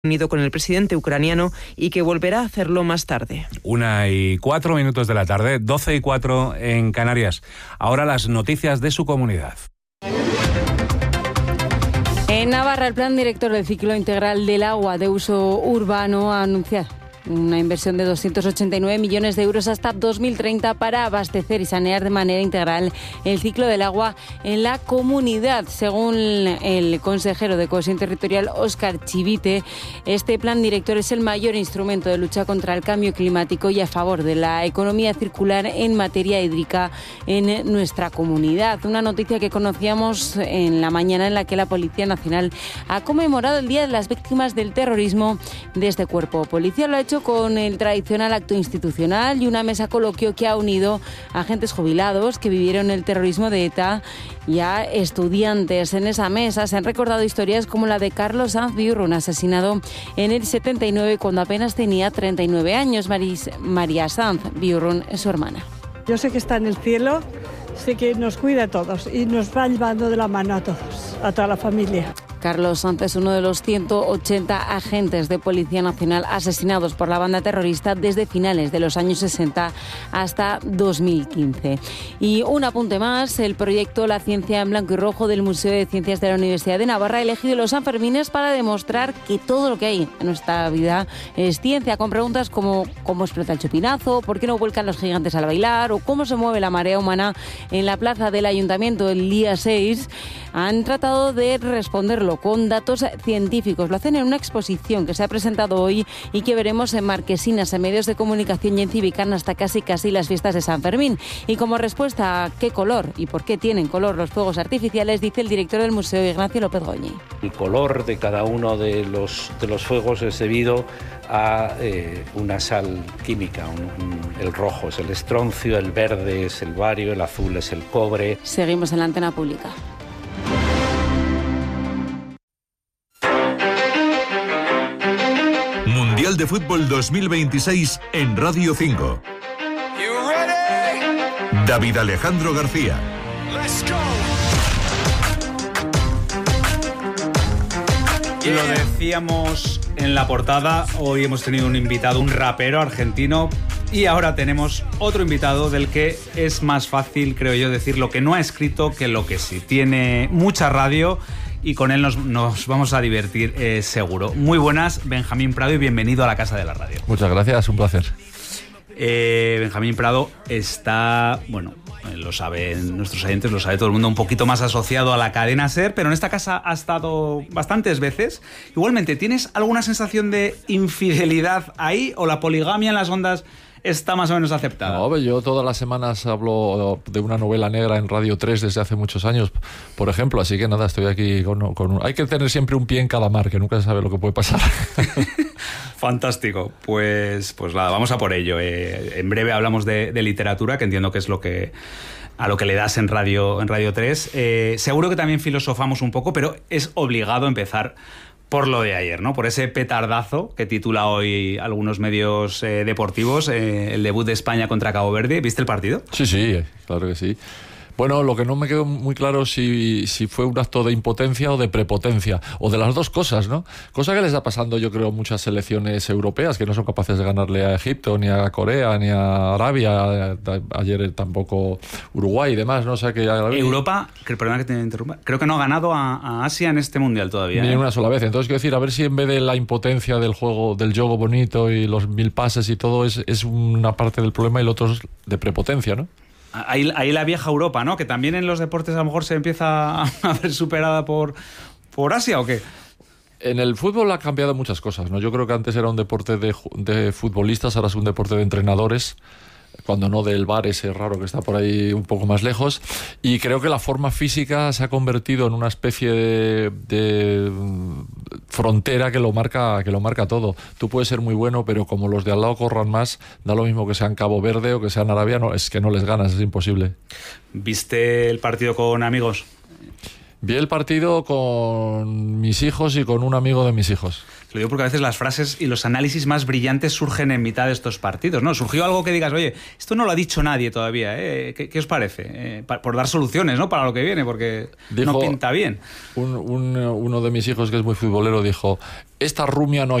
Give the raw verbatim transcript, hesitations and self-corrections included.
unido con el presidente ucraniano y que volverá a hacerlo más tarde. Una y cuatro minutos de la tarde, doce y cuatro en Canarias. Ahora las noticias de su comunidad. En Navarra, el Plan Director del Ciclo Integral del Agua de Uso Urbano ha anunciado una inversión de doscientos ochenta y nueve millones de euros hasta dos mil treinta para abastecer y sanear de manera integral el ciclo del agua en la comunidad. Según el consejero de Cohesión Territorial, Óscar Chivite, este plan director es el mayor instrumento de lucha contra el cambio climático y a favor de la economía circular en materia hídrica en nuestra comunidad. Una noticia que conocíamos en la mañana, en la que la Policía Nacional ha conmemorado el Día de las Víctimas del Terrorismo de este cuerpo policial. Lo ha hecho con el tradicional acto institucional y una mesa coloquio que ha unido a agentes jubilados que vivieron el terrorismo de ETA y a estudiantes. En esa mesa se han recordado historias como la de Carlos Sanz Biurrun, asesinado en el setenta y nueve cuando apenas tenía treinta y nueve años. Maris, María Sanz Biurrun es su hermana. Yo sé que está en el cielo, sé que nos cuida a todos y nos va llevando de la mano a todos, a toda la familia. Carlos Sanz es uno de los ciento ochenta agentes de Policía Nacional asesinados por la banda terrorista desde finales de los años sesenta hasta dos mil quince. Y un apunte más, el proyecto La Ciencia en Blanco y Rojo del Museo de Ciencias de la Universidad de Navarra ha elegido los Sanfermines para demostrar que todo lo que hay en nuestra vida es ciencia, con preguntas como cómo explota el chupinazo, por qué no vuelcan los gigantes al bailar o cómo se mueve la marea humana en la plaza del Ayuntamiento el día seis. Han tratado de responderlo con datos científicos. Lo hacen en una exposición que se ha presentado hoy y que veremos en marquesinas, en medios de comunicación y en Cibicán hasta casi casi las fiestas de San Fermín. Y como respuesta a qué color y por qué tienen color los fuegos artificiales, dice el director del museo, Ignacio López Goñi. El color de cada uno de los, de los fuegos es debido a eh, una sal química. Un, un, el rojo es el estroncio, el verde es el bario, el azul es el cobre. Seguimos en la antena pública. Mundial de Fútbol dos mil veintiséis en Radio cinco. David Alejandro García. Lo decíamos en la portada, hoy hemos tenido un invitado, un rapero argentino, y ahora tenemos otro invitado del que es más fácil, creo yo, decir lo que no ha escrito que lo que sí. Tiene mucha radio y con él nos, nos vamos a divertir eh, seguro. Muy buenas, Benjamín Prado, y bienvenido a la Casa de la Radio. Muchas gracias, un placer. Eh, Benjamín Prado está, bueno, lo saben nuestros oyentes, lo sabe todo el mundo, un poquito más asociado a la cadena SER, pero en esta casa ha estado bastantes veces. Igualmente, ¿tienes alguna sensación de infidelidad ahí o la poligamia en las ondas está más o menos aceptada? No, yo todas las semanas hablo de una novela negra en Radio tres desde hace muchos años, por ejemplo, así que nada, estoy aquí con, con un... Hay que tener siempre un pie en cada mar, que nunca se sabe lo que puede pasar. Fantástico, pues, pues nada, vamos a por ello. Eh, en breve hablamos de, de literatura, que entiendo que es lo que... a lo que le das en Radio, en Radio tres. Eh, seguro que también filosofamos un poco, pero es obligado empezar por lo de ayer, ¿no? Por ese petardazo que titula hoy algunos medios eh, deportivos, eh, el debut de España contra Cabo Verde. ¿Viste el partido? Sí, sí, claro que sí. Bueno, lo que no me quedó muy claro si, si fue un acto de impotencia o de prepotencia, o de las dos cosas, ¿no? Cosa que les está pasando, yo creo, a muchas selecciones europeas que no son capaces de ganarle a Egipto, ni a Corea, ni a Arabia, ayer tampoco Uruguay y demás, ¿no? O sea que ya... Europa, que, perdona que te interrumpa, creo que no ha ganado a, a Asia en este Mundial todavía. Ni ¿eh? una sola vez. Entonces, quiero decir, a ver si en vez de la impotencia del juego, del juego bonito y los mil pases y todo, es, es una parte del problema y lo otro es de prepotencia, ¿no? Ahí, ahí la vieja Europa, ¿no? Que también en los deportes a lo mejor se empieza a ver superada por, por Asia, ¿o qué? En el fútbol ha cambiado muchas cosas, ¿no? Yo creo que antes era un deporte de, de futbolistas, ahora es un deporte de entrenadores, cuando no del bar ese raro que está por ahí un poco más lejos, y creo que la forma física se ha convertido en una especie de, de frontera que lo marca que lo marca todo. Tú puedes ser muy bueno, pero como los de al lado corran más, da lo mismo que sean Cabo Verde o que sean Arabia, no, es que no les ganas, es imposible. ¿Viste el partido con amigos? Vi el partido con mis hijos y con un amigo de mis hijos. Lo digo porque a veces las frases y los análisis más brillantes surgen en mitad de estos partidos, ¿no? Surgió algo que digas, oye, esto no lo ha dicho nadie todavía, ¿eh? ¿Qué, qué os parece? Eh, pa- por dar soluciones, ¿no? Para lo que viene, porque Dijo no pinta bien. Un, un, uno de mis hijos, que es muy futbolero, dijo: esta rumia no